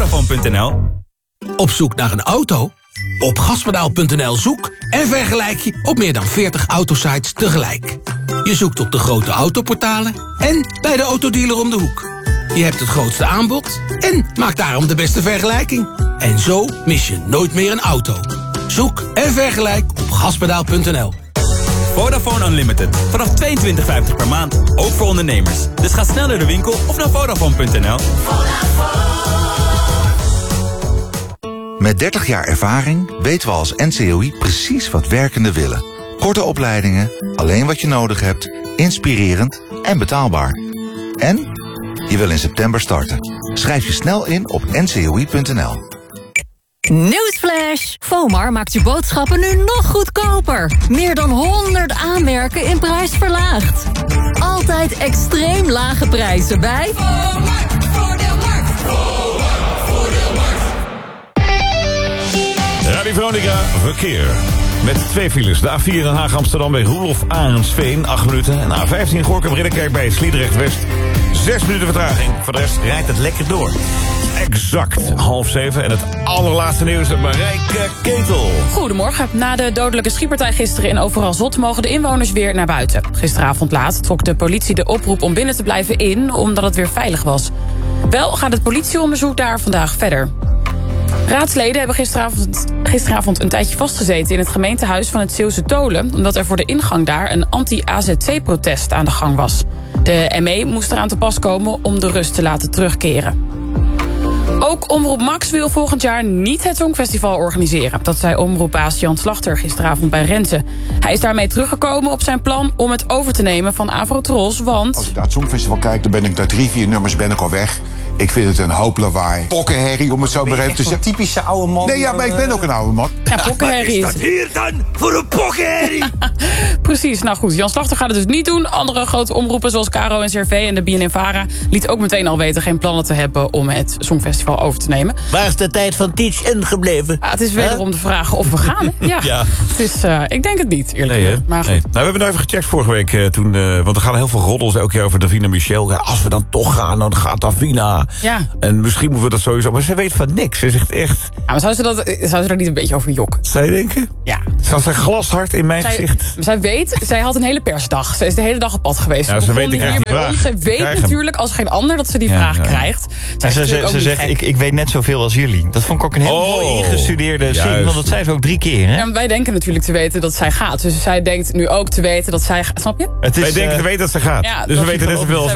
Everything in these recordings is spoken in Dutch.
Vodafone.nl. Op zoek naar een auto? Op gaspedaal.nl zoek en vergelijk je op meer dan 40 autosites tegelijk. Je zoekt op de grote autoportalen en bij de autodealer om de hoek. Je hebt het grootste aanbod en maakt daarom de beste vergelijking. En zo mis je nooit meer een auto. Zoek en vergelijk op gaspedaal.nl. Vodafone Unlimited. Vanaf $22,50 per maand. Ook voor ondernemers. Dus ga snel naar de winkel of naar Vodafone.nl. Met 30 jaar ervaring weten we als NCOI precies wat werkenden willen. Korte opleidingen, alleen wat je nodig hebt, inspirerend en betaalbaar. En je wil in september starten. Schrijf je snel in op ncoi.nl. Nieuwsflash! FOMAR maakt uw boodschappen nu nog goedkoper. Meer dan 100 aanmerken in prijs verlaagd. Altijd extreem lage prijzen bij FOMAR Voordeelmarkt. Radio Veronica, verkeer. Met 2 files. De A4 Den Haag-Amsterdam bij Roelof Arendsveen, 8 minuten. En de A15 Gorkum-Ridderkerk bij Sliedrecht-West, 6 minuten vertraging. Voor de rest rijdt het lekker door. Exact 6:30 en het allerlaatste nieuws met Marijke Ketel. Goedemorgen. Na de dodelijke schietpartij gisteren in Overal-Zot mogen de inwoners weer naar buiten. Gisteravond laat trok de politie de oproep om binnen te blijven in, omdat het weer veilig was. Wel gaat het politieonderzoek daar vandaag verder. Raadsleden hebben gisteravond een tijdje vastgezeten in het gemeentehuis van het Zeeuwse Tolen, omdat er voor de ingang daar een anti-AZC-protest aan de gang was. De ME moest eraan te pas komen om de rust te laten terugkeren. Ook Omroep Max wil volgend jaar niet het Songfestival organiseren. Dat zei omroepbaas Jan Slachter gisteravond bij Renze. Hij is daarmee teruggekomen op zijn plan om het over te nemen van Avrotros, want als ik naar het Songfestival kijk, dan ben ik na 3-4 nummers al weg. Ik vind het een hoop lawaai. Pokkenherrie, om het zo maar even te zeggen. Typische oude man. Nee, ja, maar ik ben ook een oude man. Ja, pokkenherrie Wat is dat hier dan voor een pokkenherrie? Precies, nou goed, Jan Slachter gaat het dus niet doen. Andere grote omroepen zoals Caro en CRV en de BNNVARA liet ook meteen al weten geen plannen te hebben om het Songfestival over te nemen. Waar is de tijd van Teach In gebleven? Het is wederom de vraag of we gaan. Ja. Het is, ik denk het niet, eerlijk gezegd. Maar goed. Nou, we hebben nou even gecheckt vorige week toen, want er gaan heel veel roddels elke keer over Davina Michel. Ja, als we dan toch gaan, dan gaat Davina. Ja. En misschien moeten we dat sowieso, maar ze weet van niks. Ze zegt echt. Ja, maar zou ze er niet een beetje over jokken? Zij denken? Ja. Ze had een glashard in mijn gezicht. Zij had een hele persdag. Ze is de hele dag op pad geweest. Ja, ze weet die vraag. Ze weet natuurlijk als geen ander dat ze die vraag krijgt. Ze zegt, ik weet net zoveel als jullie. Dat vond ik ook een heel mooi ingestudeerde zin. Want dat zei ze ook 3 keer. Hè? Ja, wij denken natuurlijk te weten dat zij gaat. Dus zij denkt nu ook te weten dat zij gaat. Snap je? Wij denken te weten dat ze gaat. Ja, dus we weten net zoveel als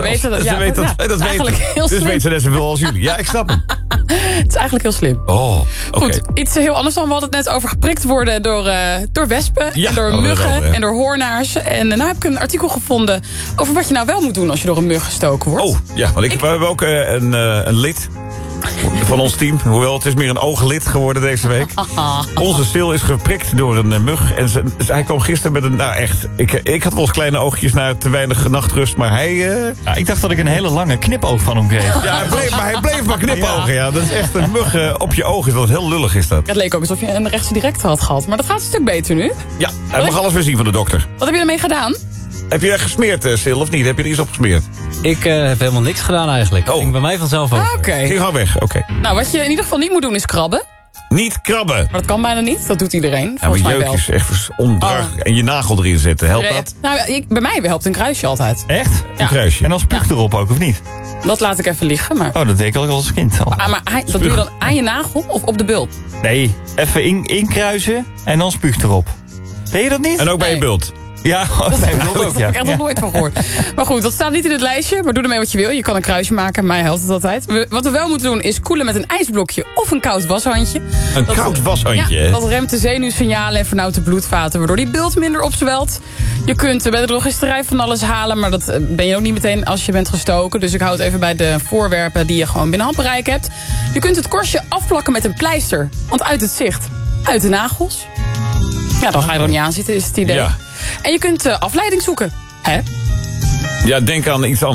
Dus weet ze net zoveel als jullie. Ja, ik snap hem. Het is eigenlijk heel slim. Oh, okay. Goed, iets heel anders dan. We hadden het net over geprikt worden door wespen. En door muggen en door hoornaars. En nou heb ik een artikel gevonden over wat je nou wel moet doen als je door een mug gestoken wordt. Oh, ja, want we hebben ook een lid van ons team. Hoewel, het is meer een ooglid geworden deze week. Onze Sil is geprikt door een mug. En hij kwam gisteren met een... Nou echt, ik had wel eens kleine oogjes naar te weinig nachtrust. Maar hij... Ja, ik dacht dat ik een hele lange knipoog van hem kreeg. Ja, hij bleef maar knipogen. Ja. Dat is echt een mug op je ogen. Dat heel lullig is dat. Het leek ook alsof je een rechtse directe had gehad. Maar dat gaat een stuk beter nu. Ja, hij mag alles weer zien van de dokter. Wat heb je ermee gedaan? Heb je gesmeerd, Sil, of niet? Heb je er iets op gesmeerd? Ik heb helemaal niks gedaan eigenlijk. Het ging bij mij vanzelf over. Oké. Ging gewoon weg, oké. Nou, wat je in ieder geval niet moet doen is krabben. Niet krabben. Maar dat kan bijna niet. Dat doet iedereen. Ja, maar jeukjes echt ondraag en je nagel erin zetten. Helpt dat? Nou, bij mij helpt een kruisje altijd. Echt? Een kruisje. En dan spuugt erop ook, of niet? Dat laat ik even liggen. Maar... Oh, dat deed ik al als kind al. Maar dat doe je dan aan je nagel of op de bult? Nee, even inkruisen en dan spuugt erop. Deed je dat niet? En ook bij je bult? Ja, dat heb ik ook. Ik heb er nog nooit van gehoord. Maar goed, dat staat niet in het lijstje. Maar doe ermee wat je wil. Je kan een kruisje maken. Mij helpt het altijd. Wat we wel moeten doen is koelen met een ijsblokje of een koud washandje. Koud washandje? Ja, dat remt de zenuwsignalen en vernauwt de bloedvaten. Waardoor die bult minder opzwelt. Je kunt bij de drogisterij van alles halen. Maar dat ben je ook niet meteen als je bent gestoken. Dus ik hou het even bij de voorwerpen die je gewoon binnen handbereik hebt. Je kunt het korstje afplakken met een pleister. Want uit het zicht, uit de nagels. Ja, dan ga je er niet aan zitten, is het idee. Ja. En je kunt afleiding zoeken. Hè? Ja, denk aan iets anders.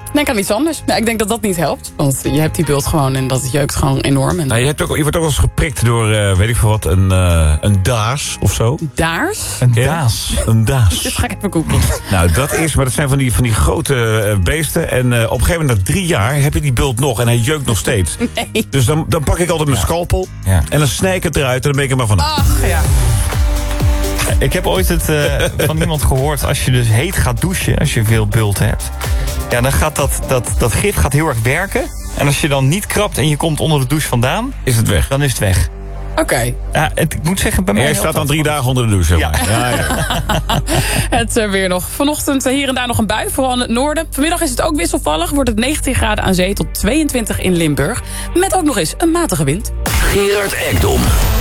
Denk aan iets anders. Ja, ik denk dat dat niet helpt. Want je hebt die bult gewoon en dat jeukt gewoon enorm. En... Nou, je wordt ook wel eens geprikt door, weet ik veel wat, een daas of zo. Daars? Een daas. Een daas. Dit ga ik even googlen. Nou, dat zijn van die grote beesten. En op een gegeven moment, na 3 jaar, heb je die bult nog. En hij jeukt nog steeds. Nee. Dus dan pak ik altijd mijn scalpel. Ja. En dan snij ik het eruit en dan ben ik er maar vanaf. Ach, ja. Ik heb ooit van iemand gehoord, als je dus heet gaat douchen, als je veel bult hebt, ja, dan gaat dat gif gaat heel erg werken. En als je dan niet krabt en je komt onder de douche vandaan, Is het weg. dan is het weg. Oké. Ja, ik moet zeggen, bij mij... En jij staat dan 3 dagen onder de douche. Ja. Ja. Het weer nog. Vanochtend hier en daar nog een bui, vooral in het noorden. Vanmiddag is het ook wisselvallig. Wordt het 19 graden aan zee tot 22 in Limburg. Met ook nog eens een matige wind. Gerard Ekdom.